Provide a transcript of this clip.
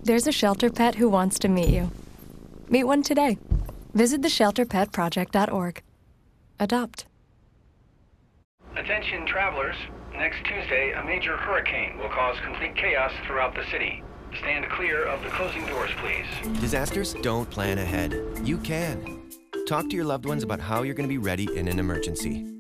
There's a shelter pet who wants to meet you. Meet one today. Visit theshelterpetproject.org. Adopt. Attention travelers. Next Tuesday, a major hurricane will cause complete chaos throughout the city. Stand clear of the closing doors, please. Disasters don't plan ahead. You can. Talk to your loved ones about how you're going to be ready in an emergency.